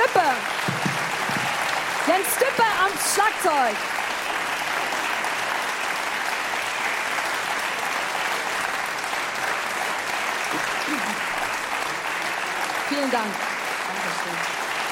Stippe. Jens Stippe am Schlagzeug. Vielen Dank. Dankeschön.